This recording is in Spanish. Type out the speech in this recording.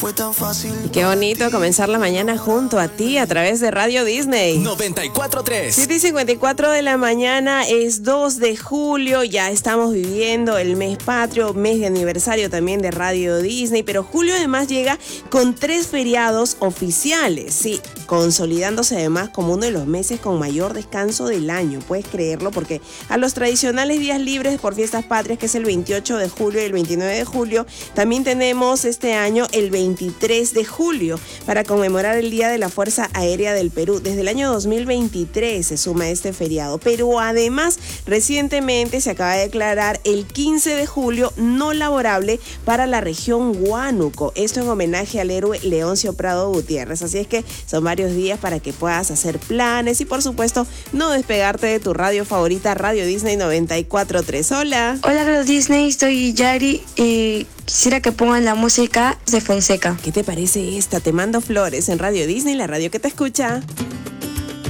fue tan fácil. Qué bonito comenzar la mañana junto a ti a través de Radio Disney. 94.3. 7:54 de la mañana, es 2 de julio, ya estamos viviendo el mes patrio, mes de aniversario también de Radio Disney, pero julio además llega con 3 feriados oficiales, sí, consolidándose además como uno de los meses con mayor descanso del año, puedes creerlo, porque a los tradicionales días libres por fiestas patrias, que es el 28 de julio y el 29 de julio, también tenemos este año el 23 de julio para conmemorar el Día de la Fuerza Aérea del Perú. Desde el año 2023 se suma este feriado, pero además recientemente se acaba de declarar el 15 de julio no laborable para la región Huánuco, esto en homenaje al héroe Leoncio Prado Gutiérrez, así es que son varios días para que puedas hacer planes y por supuesto no despegarte de tu radio favorita, Radio Disney 94.3. Hola. Hola Radio Disney, soy Yari y quisiera que pongan la música de Fonseca. ¿Qué te parece esta? Te mando flores en Radio Disney, la radio que te escucha.